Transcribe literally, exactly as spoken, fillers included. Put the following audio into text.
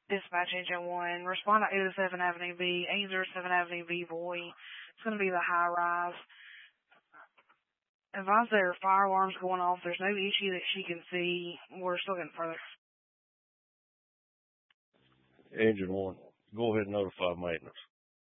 Dispatch Engine one. Respond to eight oh seven Avenue B, eight oh seven Avenue B, boy. It's going to be the high rise. Advise there are fire alarms going off. There's no issue that she can see. We're still getting further. Engine one, go ahead and notify maintenance.